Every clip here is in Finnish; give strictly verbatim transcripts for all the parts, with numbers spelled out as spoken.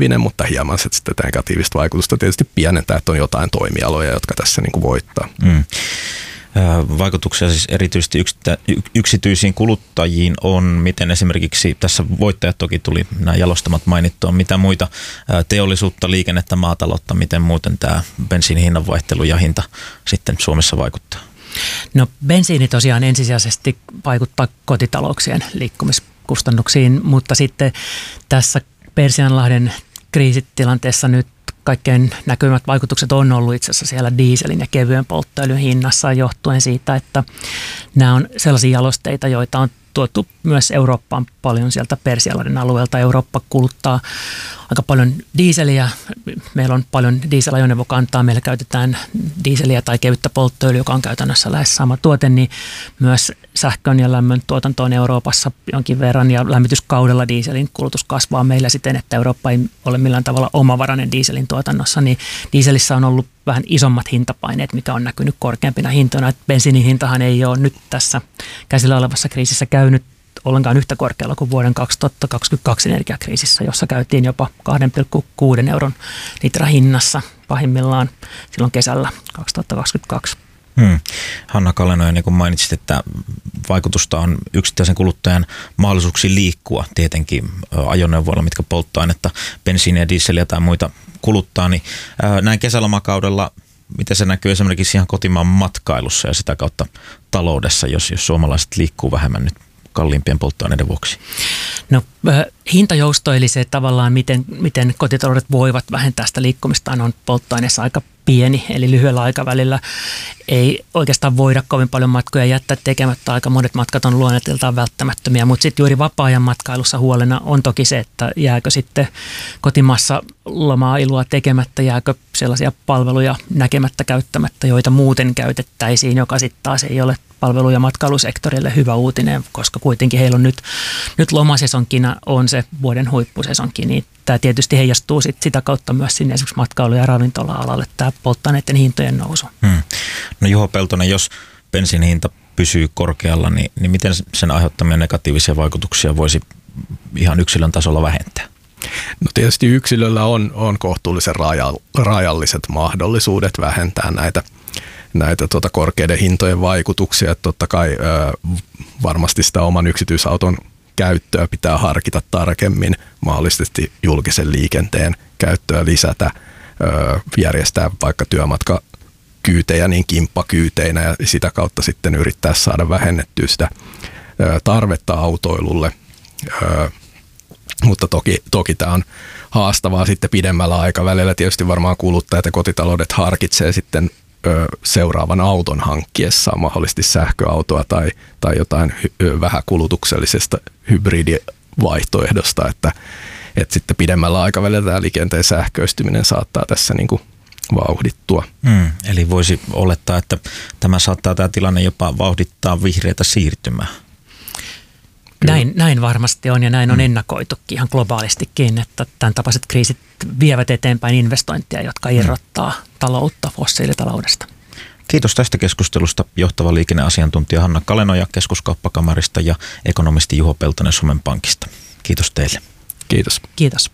positiivinen, mutta hieman se sitten negatiivista vaikutusta tietysti pienentää, että on jotain toimialoja, jotka tässä niin kuin voittaa. Mm. Vaikutuksia siis erityisesti yksityisiin kuluttajiin on, miten esimerkiksi tässä voittajat toki tuli nämä jalostamat mainittua, mitä muita teollisuutta, liikennettä, maataloutta, miten muuten tämä bensiinin hinnan vaihtelu ja hinta sitten Suomessa vaikuttaa? No bensiini tosiaan ensisijaisesti vaikuttaa kotitalouksien liikkumiskustannuksiin, mutta sitten tässä Persianlahden kriisitilanteessa nyt kaikkein näkyvät vaikutukset on ollut itse asiassa siellä dieselin ja kevyen polttoöljyn hinnassa johtuen siitä, että nämä on sellaisia jalosteita, joita on tuotu myös Eurooppaan paljon sieltä Persianlahden alueelta. Eurooppa kuluttaa aika paljon dieseliä. Meillä on paljon dieselajoneuvokantaa. Meillä käytetään dieseliä tai kevyttä polttoöljyä, joka on käytännössä lähes sama tuote, niin myös sähkön ja lämmön tuotanto on Euroopassa jonkin verran ja lämmityskaudella dieselin kulutus kasvaa meillä siten, että Eurooppa ei ole millään tavalla omavarainen dieselin tuotannossa, niin dieselissä on ollut vähän isommat hintapaineet, mikä on näkynyt korkeampina hintoina. Bensiinin hintahan ei ole nyt tässä käsillä olevassa kriisissä käynyt ollenkaan yhtä korkealla kuin vuoden kaksituhattakaksikymmentäkaksi energiakriisissä, jossa käytiin jopa kaksi pilkku kuusi euron litra hinnassa pahimmillaan silloin kesällä kaksituhattakaksikymmentäkaksi. Hmm. Hanna Kalenoja, niin kuin mainitsit, että vaikutusta on yksittäisen kuluttajan mahdollisuuksiin liikkua tietenkin ajoneuvoilla, mitkä polttoainetta, bensiiniä, dieseliä tai muita kuluttaa, niin näin kesälomakaudella, miten se näkyy esimerkiksi ihan kotimaan matkailussa ja sitä kautta taloudessa, jos, jos suomalaiset liikkuu vähemmän nyt kalliimpien polttoaineiden vuoksi? No hintajousto, eli se tavallaan miten, miten kotitaloudet voivat vähentää sitä liikkumistaan on polttoaineessa aika pieni, eli lyhyellä aikavälillä ei oikeastaan voida kovin paljon matkoja jättää tekemättä. Aika monet matkat on luonteeltaan välttämättömiä, mutta sitten juuri vapaa-ajan matkailussa huolena on toki se, että jääkö sitten kotimaassa lomaa ilua tekemättä, jääkö sellaisia palveluja näkemättä, käyttämättä, joita muuten käytettäisiin, joka sitten taas ei ole palvelu- ja matkailusektorille hyvä uutinen, koska kuitenkin heillä on nyt, nyt lomasesonkina on se vuoden huippusesonki, niin tämä tietysti heijastuu sit sitä kautta myös sinne esimerkiksi matkailu- ja ravintola-alalle, tämä polttoaineiden hintojen nousu. Hmm. No Juho Peltonen, jos bensiinin hinta pysyy korkealla, niin, niin miten sen aiheuttamia negatiivisia vaikutuksia voisi ihan yksilön tasolla vähentää? No tietysti yksilöllä on, on kohtuullisen raja, rajalliset mahdollisuudet vähentää näitä näitä tuota korkeiden hintojen vaikutuksia. Että totta kai ö, varmasti sitä oman yksityisauton käyttöä pitää harkita tarkemmin, mahdollisesti julkisen liikenteen käyttöä lisätä, ö, järjestää vaikka työmatkakyytejä niin kimppakyyteinä ja sitä kautta sitten yrittää saada vähennettyä sitä ö, tarvetta autoilulle. Ö, mutta toki, toki tämä on haastavaa sitten pidemmällä aikavälillä. Tietysti varmaan kuluttajat ja kotitaloudet harkitsee sitten seuraavan auton hankkiessaan mahdollisesti sähköautoa tai, tai jotain hy, vähän kulutuksellisesta hybridivaihtoehdosta, että, että sitten pidemmällä aikavälillä tämä liikenteen sähköistyminen saattaa tässä niin kuin vauhdittua. Mm, eli voisi olettaa, että tämä saattaa tämä tilanne jopa vauhdittaa vihreätä siirtymää. Näin, näin varmasti on ja näin on ennakoitukin ihan globaalistikin, että tämän tapaiset kriisit vievät eteenpäin investointeja, jotka irrottaa taloutta fossiilitaloudesta. Kiitos tästä keskustelusta johtava liikenneasiantuntija Hanna Kalenoja Keskuskauppakamarista ja ekonomisti Juho Peltonen Suomen Pankista. Kiitos teille. Kiitos. Kiitos.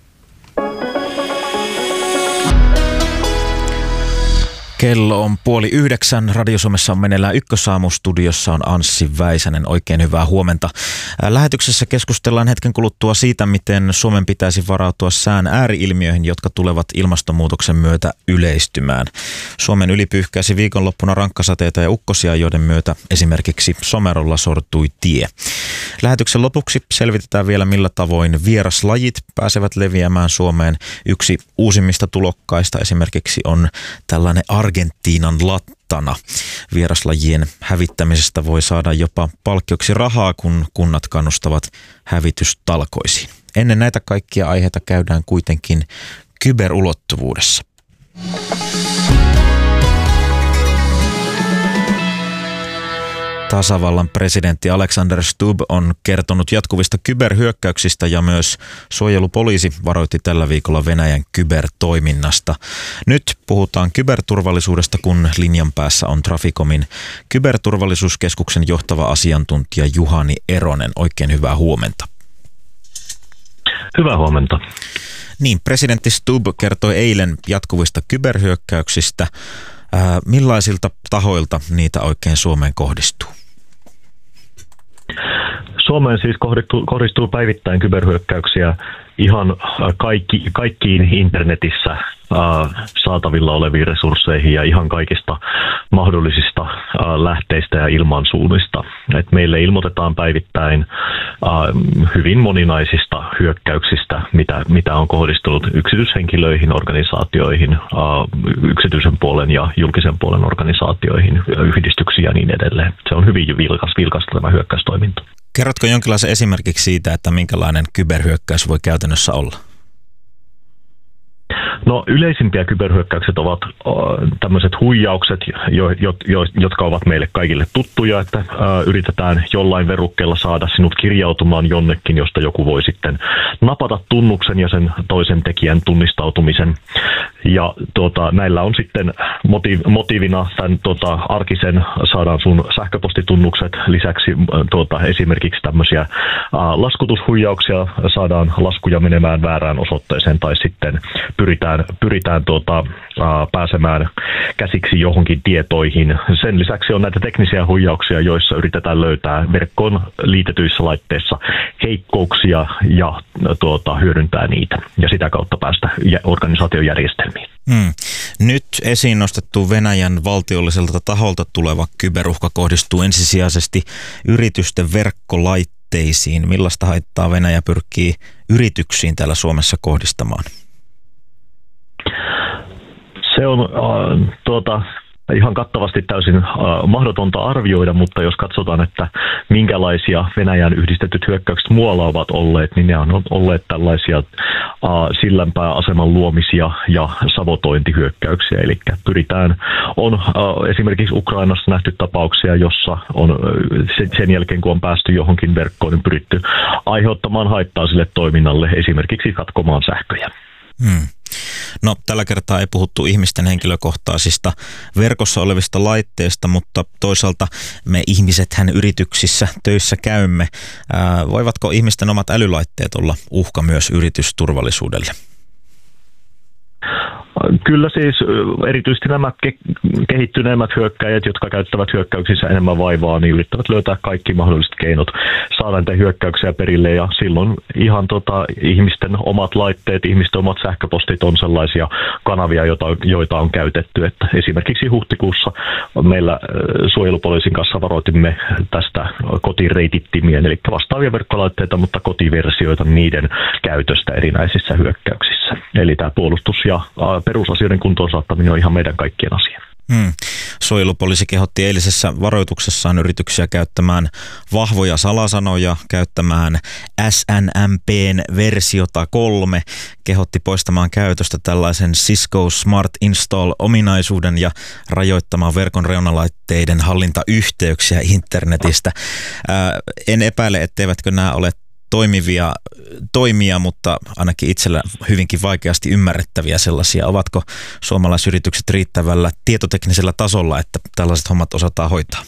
Kello on puoli yhdeksän. Radio Suomessa on meneillään Ykkösaamu. Studiossa on Anssi Väisänen. Oikein hyvää huomenta. Lähetyksessä keskustellaan hetken kuluttua siitä, miten Suomen pitäisi varautua sään ääriilmiöihin, jotka tulevat ilmastonmuutoksen myötä yleistymään. Suomen yli pyyhkäisi viikonloppuna rankkasateita ja ukkosia, joiden myötä esimerkiksi Somerolla sortui tie. Lähetyksen lopuksi selvitetään vielä, millä tavoin vieraslajit pääsevät leviämään Suomeen. Yksi uusimmista tulokkaista esimerkiksi on tällainen Argentiinan lattana. Vieraslajien hävittämisestä voi saada jopa palkkioksi rahaa, kun kunnat kannustavat hävitystalkoisiin. Ennen näitä kaikkia aiheita käydään kuitenkin kyberulottuvuudessa. Tasavallan presidentti Alexander Stubb on kertonut jatkuvista kyberhyökkäyksistä ja myös suojelupoliisi varoitti tällä viikolla Venäjän kybertoiminnasta. Nyt puhutaan kyberturvallisuudesta, kun linjan päässä on Traficomin kyberturvallisuuskeskuksen johtava asiantuntija Juhani Eronen. Oikein hyvää huomenta. Hyvää huomenta. Niin, presidentti Stubb kertoi eilen jatkuvista kyberhyökkäyksistä. Ää, millaisilta tahoilta niitä oikein Suomeen kohdistuu? Suomeen siis kohdistuu päivittäin kyberhyökkäyksiä ihan kaikki, kaikkiin internetissä äh, saatavilla oleviin resursseihin ja ihan kaikista mahdollisista äh, lähteistä ja ilmansuunnista. Et meille ilmoitetaan päivittäin äh, hyvin moninaisista hyökkäyksistä, mitä, mitä on kohdistunut yksityishenkilöihin, organisaatioihin, äh, yksityisen puolen ja julkisen puolen organisaatioihin, yhdistyksiin ja niin edelleen. Se on hyvin vilkas, vilkasta tämä hyökkäystoiminta. Kerrotko jonkinlaisen esimerkiksi siitä, että minkälainen kyberhyökkäys voi käytännössä olla? No yleisimpiä kyberhyökkäykset ovat tämmöiset huijaukset, jo, jo, jo, jotka ovat meille kaikille tuttuja, että ää, yritetään jollain verukkeella saada sinut kirjautumaan jonnekin, josta joku voi sitten napata tunnuksen ja sen toisen tekijän tunnistautumisen. Ja tuota, näillä on sitten motiv, motiivina tämän tuota, arkisen saadaan sun sähköpostitunnukset, lisäksi tuota, esimerkiksi tämmöisiä ää, laskutushuijauksia, saadaan laskuja menemään väärään osoitteeseen tai sitten pyritään pyritään tuota, pääsemään käsiksi johonkin tietoihin. Sen lisäksi on näitä teknisiä huijauksia, joissa yritetään löytää verkkoon liitetyissä laitteissa heikkouksia ja tuota, hyödyntää niitä ja sitä kautta päästä organisaatiojärjestelmiin. Hmm. Nyt esiin nostettu Venäjän valtiolliselta taholta tuleva kyberuhka kohdistuu ensisijaisesti yritysten verkkolaitteisiin. Millaista haittaa Venäjä pyrkii yrityksiin täällä Suomessa kohdistamaan? Se on äh, tuota, ihan kattavasti täysin äh, mahdotonta arvioida, mutta jos katsotaan, että minkälaisia Venäjän yhdistetyt hyökkäykset muualla ovat olleet, niin ne on olleet tällaisia äh, sillanpääaseman luomisia ja sabotointihyökkäyksiä. Eli pyritään, on äh, esimerkiksi Ukrainassa nähty tapauksia, jossa on äh, sen jälkeen, kun on päästy johonkin verkkoon, niin pyritty aiheuttamaan haittaa sille toiminnalle, esimerkiksi katkomaan sähköjä. Hmm. No, tällä kertaa ei puhuttu ihmisten henkilökohtaisista verkossa olevista laitteista, mutta toisaalta me ihmisethän yrityksissä töissä käymme. Ää, voivatko ihmisten omat älylaitteet olla uhka myös yritysturvallisuudelle? Kyllä siis erityisesti nämä ke- kehittyneemmät hyökkäjät, jotka käyttävät hyökkäyksissä enemmän vaivaa, niin yrittävät löytää kaikki mahdolliset keinot saada näitä hyökkäyksiä perille. Ja silloin ihan tota, ihmisten omat laitteet, ihmisten omat sähköpostit on sellaisia kanavia, joita, joita on käytetty. Että esimerkiksi huhtikuussa meillä suojelupoliisin kanssa varoitimme tästä kotireitittimien, eli vastaavia verkkolaitteita, mutta kotiversioita niiden käytöstä erinäisissä hyökkäyksissä. Eli tämä puolustus ja perusasioiden kuntoon saattaminen on ihan meidän kaikkien asia. Hmm. Suojelupoliisi kehotti eilisessä varoituksessaan yrityksiä käyttämään vahvoja salasanoja, käyttämään S N M P:n versiota kolme, kehotti poistamaan käytöstä tällaisen Cisco Smart Install-ominaisuuden ja rajoittamaan verkon reunalaitteiden hallintayhteyksiä internetistä. Ää, en epäile, etteivätkö nämä ole toimivia toimia, mutta ainakin itsellä hyvinkin vaikeasti ymmärrettäviä sellaisia. Ovatko suomalaisyritykset riittävällä tietoteknisellä tasolla, että tällaiset hommat osataan hoitaa?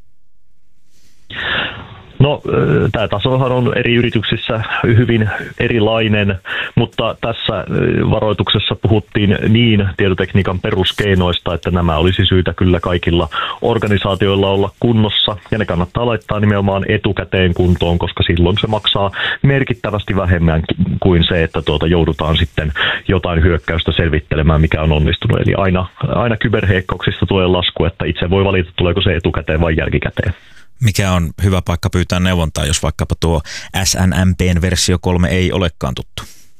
No, tämä tasohan on eri yrityksissä hyvin erilainen, mutta tässä varoituksessa puhuttiin niin tietotekniikan peruskeinoista, että nämä olisi syytä kyllä kaikilla organisaatioilla olla kunnossa, ja ne kannattaa laittaa nimenomaan etukäteen kuntoon, koska silloin se maksaa merkittävästi vähemmän kuin se, että tuota joudutaan sitten jotain hyökkäystä selvittelemään, mikä on onnistunut. Eli aina, aina kyberheikkouksista tulee lasku, että itse voi valita, tuleeko se etukäteen vai jälkikäteen. Mikä on hyvä paikka pyytää neuvontaa, jos vaikkapa tuo S N M P:n versio kolme ei olekaan tuttu?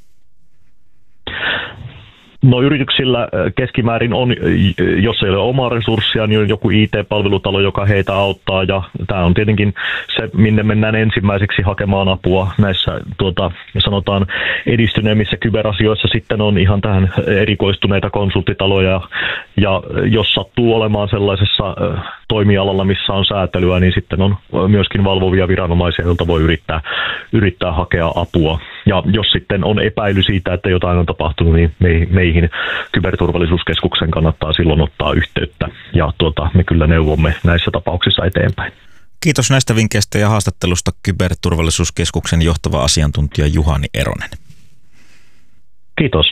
No yrityksillä keskimäärin on, jos ei ole omaa resurssia, niin on joku I T-palvelutalo, joka heitä auttaa, ja tämä on tietenkin se, minne mennään ensimmäiseksi hakemaan apua näissä tuota, sanotaan edistyneemmissä kyberasioissa. Sitten on ihan tähän erikoistuneita konsulttitaloja, ja jos sattuu olemaan sellaisessa toimialalla, missä on säätelyä, niin sitten on myöskin valvovia viranomaisia, joilta voi yrittää, yrittää hakea apua. Ja jos sitten on epäily siitä, että jotain on tapahtunut, niin meihin Kyberturvallisuuskeskuksen kannattaa silloin ottaa yhteyttä. Ja tuota, me kyllä neuvomme näissä tapauksissa eteenpäin. Kiitos näistä vinkkeistä ja haastattelusta Kyberturvallisuuskeskuksen johtava asiantuntija Juhani Eronen. Kiitos.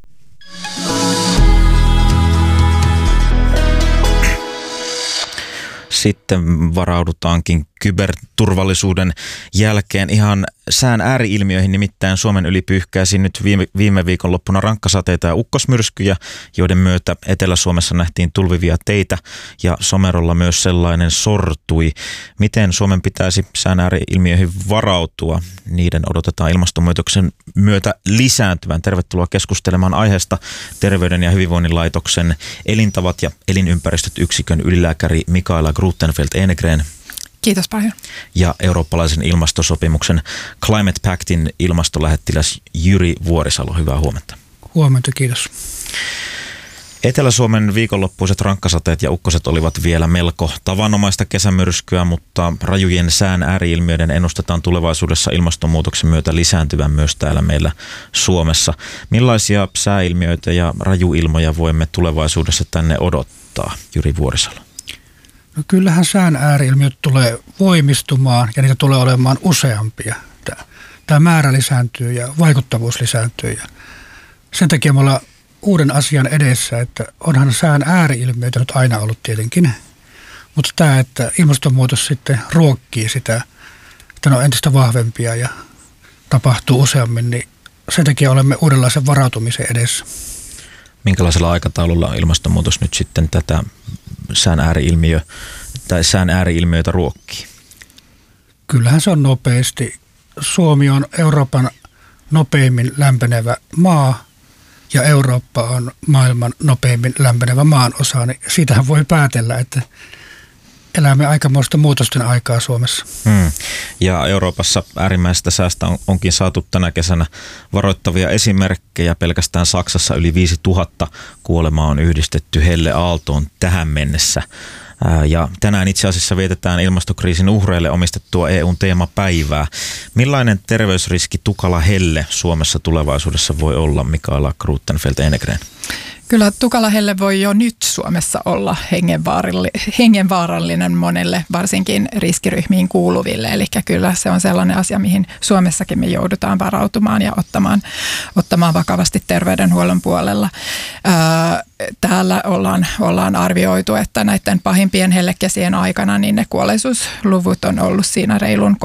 Sitten varaudutaankin kyberturvallisuuden jälkeen ihan sään ääriilmiöihin, nimittäin Suomen yli pyyhkäisi nyt viime, viime viikonloppuna rankkasateita ja ukkosmyrskyjä, joiden myötä Etelä-Suomessa nähtiin tulvivia teitä ja Somerolla myös sellainen sortui. Miten Suomen pitäisi sään ääriilmiöihin varautua? Niiden odotetaan ilmastonmuutoksen myötä lisääntyvän. Tervetuloa keskustelemaan aiheesta Terveyden ja hyvinvoinnin laitoksen elintavat ja elinympäristöt yksikön ylilääkäri Mikaela Gruttenfeldt-Enegren. Kiitos paljon. Ja eurooppalaisen ilmastosopimuksen Climate Pactin ilmastolähettiläs Jyri Vuorisalo. Hyvää huomenta. Huomenta, kiitos. Etelä-Suomen viikonloppuiset rankkasateet ja ukkoset olivat vielä melko tavanomaista kesämyrskyä, mutta rajujen sään ääriilmiöiden ennustetaan tulevaisuudessa ilmastonmuutoksen myötä lisääntyvän myös täällä meillä Suomessa. Millaisia sääilmiöitä ja rajuilmoja voimme tulevaisuudessa tänne odottaa, Jyri Vuorisalo? No kyllähän sään ääriilmiöt tulee voimistumaan ja niitä tulee olemaan useampia. Tämä määrä lisääntyy ja vaikuttavuus lisääntyy. Ja sen takia me ollaan uuden asian edessä, että onhan sään ääriilmiöitä nyt aina ollut tietenkin. Mutta tämä, että ilmastonmuutos sitten ruokkii sitä, että ne on entistä vahvempia ja tapahtuu useammin, niin sen takia olemme uudenlaisen varautumisen edessä. Minkälaisella aikataululla ilmastonmuutos nyt sitten tätä sään ääriilmiö tai sään ääriilmiöitä ruokkii? Kyllähän se on nopeasti. Suomi on Euroopan nopeimmin lämpenevä maa ja Eurooppa on maailman nopeimmin lämpenevä maanosa. Niin siitähän voi päätellä, että elämme aikamoista muutosten aikaa Suomessa. Hmm. Ja Euroopassa äärimmäisestä säästä on, onkin saatu tänä kesänä varoittavia esimerkkejä. Pelkästään Saksassa yli viisituhatta kuolemaa on yhdistetty Helle Aaltoon tähän mennessä. Ää, ja tänään itse asiassa vietetään ilmastokriisin uhreille omistettua E U:n teemapäivää. Millainen terveysriski tukala helle Suomessa tulevaisuudessa voi olla, Mikaela Gruttenfeldt-Enegren? Kyllä tukala helle voi jo nyt Suomessa olla hengenvaarallinen monelle, varsinkin riskiryhmiin kuuluville. Eli kyllä se on sellainen asia, mihin Suomessakin me joudutaan varautumaan ja ottamaan, ottamaan vakavasti terveydenhuollon puolella. Ää, täällä ollaan, ollaan arvioitu, että näiden pahimpien hellekesien aikana niin ne kuolleisuusluvut on ollut siinä reilun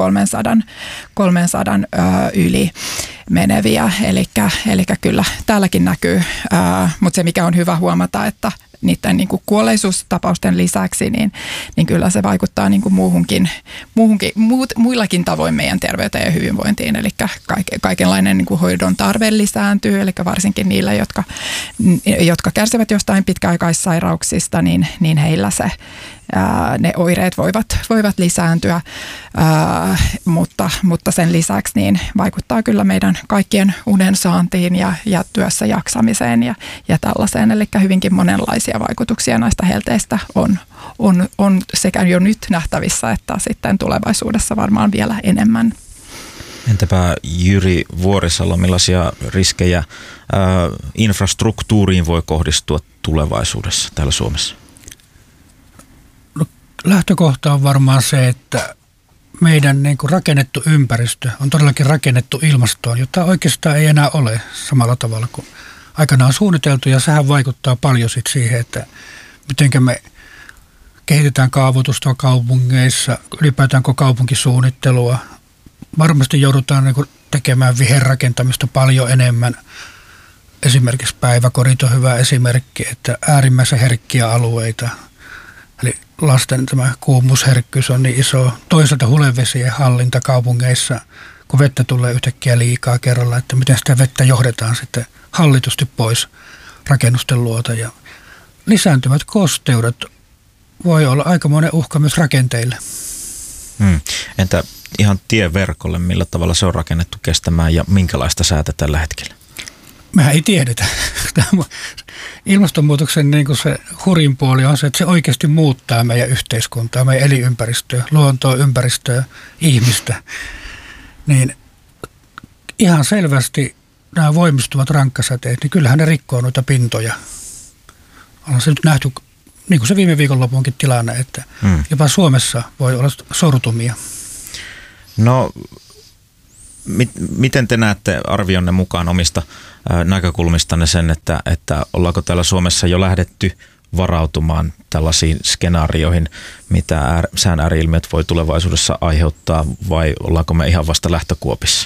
kolmesataa ää, yli meneviä, eli, eli kyllä täälläkin näkyy, ää, mutta se mikä on hyvä huomata, että niiden niin kuin kuolleisuustapausten lisäksi, niin, niin kyllä se vaikuttaa niin kuin muuhunkin, muuhunkin, muut, muillakin tavoin meidän terveyteen ja hyvinvointiin, eli kaikenlainen niin kuin hoidon tarve lisääntyy, eli varsinkin niillä, jotka, jotka kärsivät jostain pitkäaikaissairauksista, niin, niin heillä se Ää, ne oireet voivat, voivat lisääntyä, ää, mutta, mutta sen lisäksi niin vaikuttaa kyllä meidän kaikkien unen saantiin ja, ja työssä jaksamiseen ja, ja tällaiseen. Eli hyvinkin monenlaisia vaikutuksia näistä helteistä on, on, on sekä jo nyt nähtävissä että sitten tulevaisuudessa varmaan vielä enemmän. Entäpä Jyri Vuorisalo, millaisia riskejä ää, infrastruktuuriin voi kohdistua tulevaisuudessa täällä Suomessa? Lähtökohta on varmaan se, että meidän niin kuin rakennettu ympäristö on todellakin rakennettu ilmastoon, jota oikeastaan ei enää ole samalla tavalla kuin aikanaan suunniteltu. Ja sehän vaikuttaa paljon sit siihen, että miten me kehitetään kaavoitusta kaupungeissa, ylipäätään kaupunkisuunnittelua. Varmasti joudutaan niin kuin tekemään viherrakentamista paljon enemmän. Esimerkiksi päiväkodit on hyvä esimerkki, että äärimmäisen herkkiä alueita. Eli lasten tämä kuumuusherkkyys on niin iso. Toisaalta hulevesien hallinta kaupungeissa, kun vettä tulee yhtäkkiä liikaa kerralla, että miten sitä vettä johdetaan sitten hallitusti pois rakennusten luota. Ja lisääntyvät kosteudet voi olla aikamoinen uhka myös rakenteille. Hmm. Entä ihan tieverkolle, millä tavalla se on rakennettu kestämään ja minkälaista säätä tällä hetkellä? Mehän ei tiedetä. Ilmastonmuutoksen niin kuin se hurin puoli on se, että se oikeasti muuttaa meidän yhteiskuntaa, meidän elinympäristöä, luontoa, ympäristöä, ihmistä. Niin ihan selvästi nämä voimistuvat rankkasateet, niin kyllähän ne rikkoo noita pintoja. On se nyt nähty, niin kuin se viime viikonlopunkin tilanne, että hmm. jopa Suomessa voi olla sortumia. No Miten te näette arvionne mukaan omista näkökulmistanne sen, että, että ollaanko täällä Suomessa jo lähdetty varautumaan tällaisiin skenaarioihin, mitä äär, sään ääri-ilmiöt voi tulevaisuudessa aiheuttaa, vai ollaanko me ihan vasta lähtökuopissa?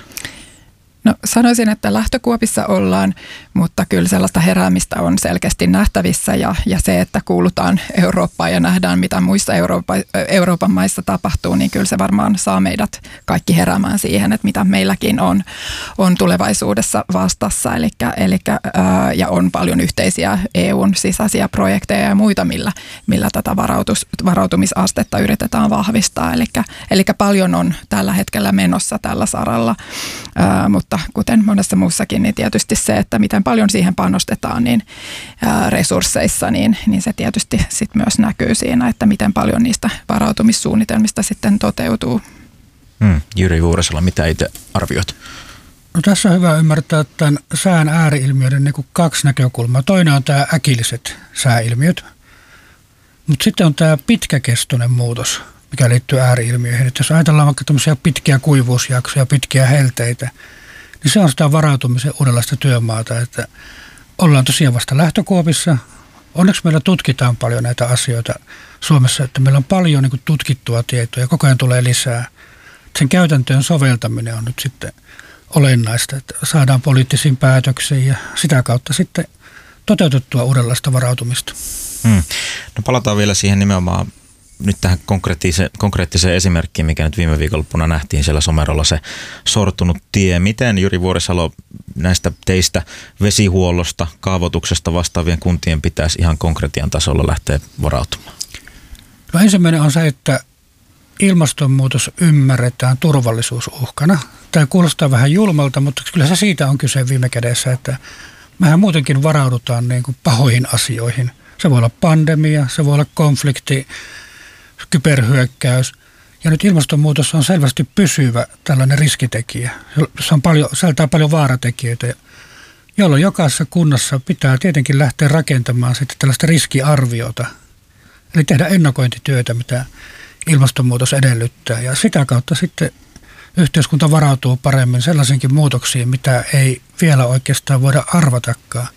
No sanoisin, että lähtökuopissa ollaan, mutta kyllä sellaista heräämistä on selkeästi nähtävissä ja, ja se, että kuulutaan Eurooppaan ja nähdään, mitä muissa Eurooppa, Euroopan maissa tapahtuu, niin kyllä se varmaan saa meidät kaikki heräämään siihen, että mitä meilläkin on, on tulevaisuudessa vastassa. Elikkä, elikkä, ää, ja on paljon yhteisiä E U:n sisäisiä projekteja ja muita, millä, millä tätä varautus, varautumisastetta yritetään vahvistaa. Elikkä, elikkä paljon on tällä hetkellä menossa tällä saralla, ää, mutta kuten monessa muussakin, niin tietysti se, että miten paljon siihen panostetaan niin ää, resursseissa, niin, niin se tietysti sit myös näkyy siinä, että miten paljon niistä varautumissuunnitelmista sitten toteutuu. Hmm. Jyri Vuoresalo, mitä itse arvioit? No, tässä on hyvä ymmärtää tämän sään ääri-ilmiöiden niin kuin kaksi näkökulmaa. Toinen on tämä äkilliset sääilmiöt, mutta sitten on tämä pitkäkestoinen muutos, mikä liittyy ääri-ilmiöihin. Että jos ajatellaan vaikka tämmöisiä pitkiä kuivuusjaksoja, pitkiä helteitä, niin se on sitä varautumisen uudenlaista työmaata, että ollaan tosiaan vasta lähtökuopissa. Onneksi meillä tutkitaan paljon näitä asioita Suomessa, että meillä on paljon niin kuin tutkittua tietoa ja koko ajan tulee lisää. Sen käytäntöön soveltaminen on nyt sitten olennaista, että saadaan poliittisiin päätöksiin ja sitä kautta sitten toteutettua uudenlaista varautumista. Hmm. No palataan vielä siihen nimenomaan nyt tähän konkreettiseen, konkreettiseen esimerkkiin, mikä nyt viime viikonloppuna nähtiin siellä Somerolla, se sortunut tie. Miten, Jyri Vuoresalo, näistä teistä vesihuollosta, kaavoituksesta vastaavien kuntien pitäisi ihan konkretian tasolla lähteä varautumaan? No ensimmäinen on se, että ilmastonmuutos ymmärretään turvallisuusuhkana. Tämä kuulostaa vähän julmalta, mutta kyllä se siitä on kyse viime kädessä, että mehän muutenkin varaudutaan niin kuin pahoihin asioihin. Se voi olla pandemia, se voi olla konflikti, kyberhyökkäys. Ja nyt ilmastonmuutos on selvästi pysyvä tällainen riskitekijä. Se on paljon, sisältää paljon vaaratekijöitä, jolloin jokaisessa kunnassa pitää tietenkin lähteä rakentamaan sitten tällaista riskiarviota. Eli tehdä ennakointityötä, mitä ilmastonmuutos edellyttää. Ja sitä kautta sitten yhteiskunta varautuu paremmin sellaisenkin muutoksiin, mitä ei vielä oikeastaan voida arvatakaan.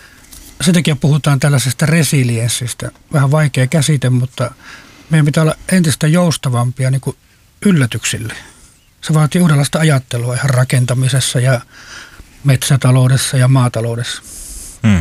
Sen takia puhutaan tällaisesta resilienssistä. Vähän vaikea käsite, mutta meidän pitää olla entistä joustavampia niin kuin yllätyksille. Se vaatii uudenlaista ajattelua ihan rakentamisessa ja metsätaloudessa ja maataloudessa. Hmm.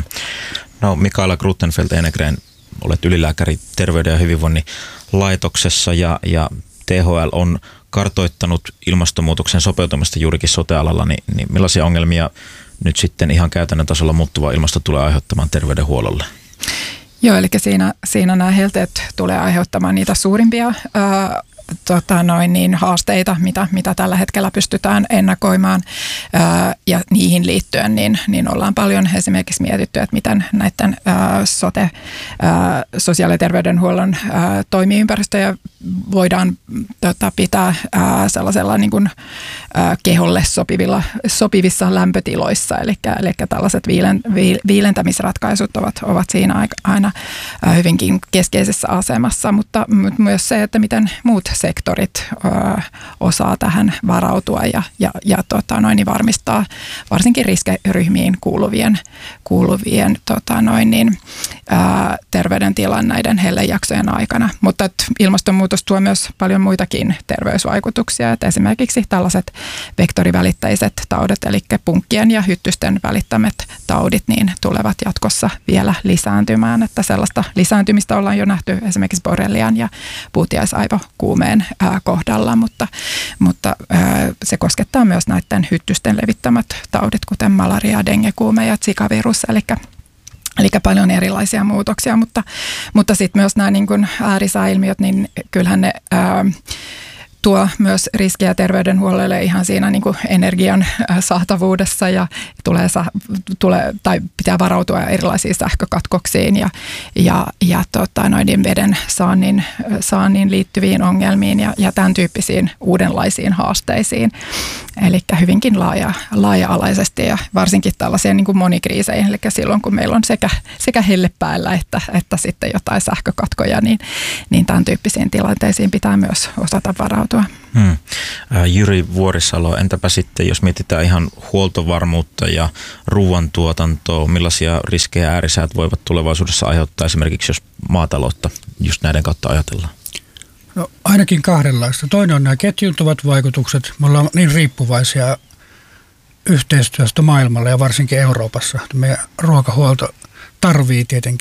No Mikaela Gruttenfeldt-Enegren, olet ylilääkäri Terveyden ja hyvinvoinnin laitoksessa ja, ja T H L on kartoittanut ilmastonmuutoksen sopeutumista juurikin sote-alalla, niin, niin millaisia ongelmia nyt sitten ihan käytännön tasolla muuttuva ilmasto tulee aiheuttamaan terveydenhuollolle? Joo, eli siinä, siinä nämä helteet tulee aiheuttamaan niitä suurimpia ää, tota noin niin, haasteita, mitä, mitä tällä hetkellä pystytään ennakoimaan. Ää, ja niihin liittyen niin, niin ollaan paljon esimerkiksi mietitty, että miten näiden ää, sote, ää, sosiaali- ja terveydenhuollon ää, toimiympäristöjä voidaan tota, pitää ää, sellaisella niin kuin, ää, keholle sopivilla, sopivissa lämpötiloissa. Eli, eli tällaiset viilen, viilentämisratkaisut ovat, ovat siinä aina ää, hyvinkin keskeisessä asemassa, mutta myös se, että miten muut sektorit ää, osaa tähän varautua ja, ja, ja tota, noin, niin varmistaa varsinkin riskiryhmiin kuuluvien, kuuluvien tota, noin, niin, ää, terveydentilan näiden hellejaksojen aikana. Mutta ilmastonmuutos tuo myös paljon muitakin terveysvaikutuksia, että esimerkiksi tällaiset vektorivälittäiset taudet, eli punkkien ja hyttysten välittämät taudit, niin tulevat jatkossa vielä lisääntymään, että sellaista lisääntymistä ollaan jo nähty esimerkiksi borrelian ja puutiaisaivokuumeen ää, kohdalla, mutta, mutta ää, se koskettaa myös näiden hyttysten levittämät taudit, kuten malaria, dengekuume ja zika-virus, eli Eli paljon erilaisia muutoksia, mutta, mutta sitten myös nämä niin kuin äärisääilmiöt, niin kyllähän ne ää, tuo myös riskiä terveydenhuollolle ihan siinä niin kuin energian saatavuudessa ja tulee, tulee, tai pitää varautua erilaisiin sähkökatkoksiin ja, ja, ja tota, noiden veden saannin, saannin liittyviin ongelmiin ja, ja tämän tyyppisiin uudenlaisiin haasteisiin. Eli hyvinkin laaja, laaja-alaisesti ja varsinkin tällaisia niin kuin monikriiseihin, eli silloin kun meillä on sekä, sekä helle päällä että, että sitten jotain sähkökatkoja, niin, niin tämän tyyppisiin tilanteisiin pitää myös osata varautua. tapahtua. Hmm. Jyri Vuorisalo, entäpä sitten, jos mietitään ihan huoltovarmuutta ja ruoantuotantoa, millaisia riskejä äärisäät voivat tulevaisuudessa aiheuttaa esimerkiksi, jos maataloutta just näiden kautta ajatellaan? No, ainakin kahdenlaista. Toinen on nämä ketjuntuvat vaikutukset. Me ollaan niin riippuvaisia yhteistyöstä maailmalla ja varsinkin Euroopassa. Meidän ruokahuolto tarvii tietenkin